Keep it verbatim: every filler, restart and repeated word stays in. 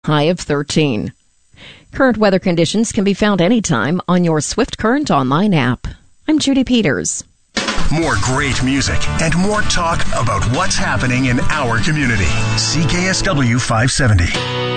high of thirteen. Current weather conditions can be found anytime on your Swift Current online app. I'm Judy Peters. More great music and more talk about what's happening in our community. C K S W five seventy.